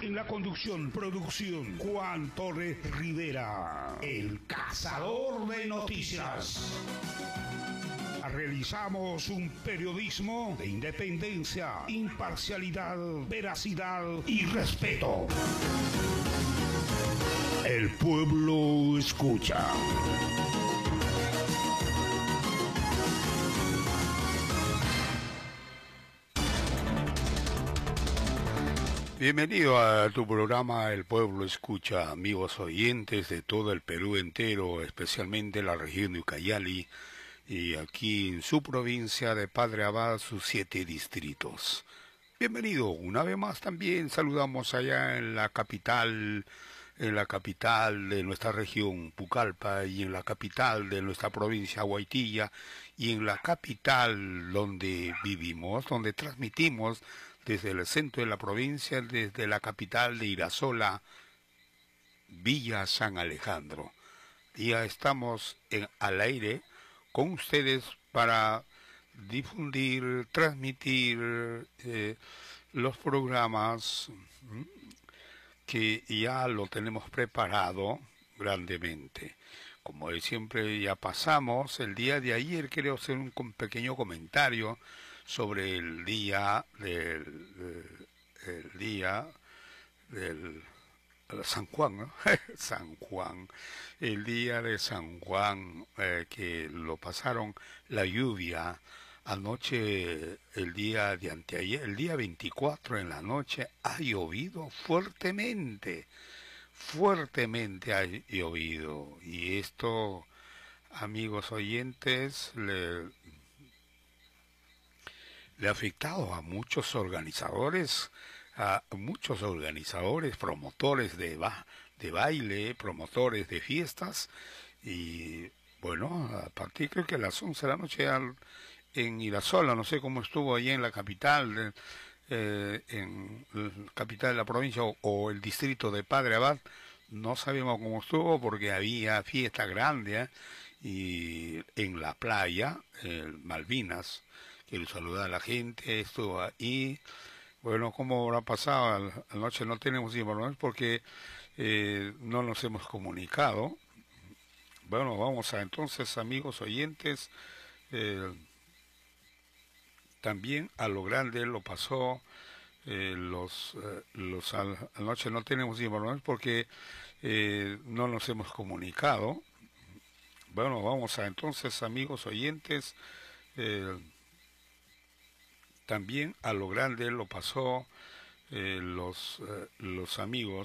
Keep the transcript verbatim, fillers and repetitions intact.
En la conducción, producción, Juan Torres Rivera, el cazador de noticias. Realizamos un periodismo de independencia, imparcialidad, veracidad y respeto. El pueblo escucha. Bienvenido a tu programa El Pueblo Escucha, amigos oyentes de todo el Perú entero, especialmente la región de Ucayali y aquí en su provincia de Padre Abad, sus siete distritos. Bienvenido, una vez más también saludamos allá en la capital, en la capital de nuestra región, Pucallpa, y en la capital de nuestra provincia, Huaytilla, y en la capital donde vivimos, donde transmitimos desde el centro de la provincia, desde la capital de Irasola, Villa San Alejandro. Ya estamos en, al aire con ustedes para difundir, transmitir eh, los programas ¿m? que ya lo tenemos preparado grandemente. Como siempre ya pasamos, el día de ayer quiero hacer un pequeño comentario sobre el día del, del el día del San Juan, ¿no? San Juan, el día de San Juan, eh, que lo pasaron la lluvia anoche, el día de anteayer, el día veinticuatro en la noche, ha llovido fuertemente, fuertemente ha llovido, y esto, amigos oyentes, le, le ha afectado a muchos organizadores, a muchos organizadores, promotores de, ba de baile, promotores de fiestas, y bueno, a partir creo que a las once de la noche al, en Irasola, no sé cómo estuvo allí en la capital, de, eh, en la capital de la provincia o, o el distrito de Padre Abad, no sabemos cómo estuvo porque había fiesta grande, ¿eh? Y en la playa, eh, Malvinas, quiero saludar a la gente, estuvo ahí. Bueno, ¿cómo habrá pasado? Anoche no tenemos información porque eh, no nos hemos comunicado. Bueno, vamos a entonces, amigos oyentes, eh, también a lo grande lo pasó, eh, los, eh, los al, anoche no tenemos información porque eh, no nos hemos comunicado. Bueno, vamos a entonces, amigos oyentes, eh, también a lo grande lo pasó, eh, los, eh, los amigos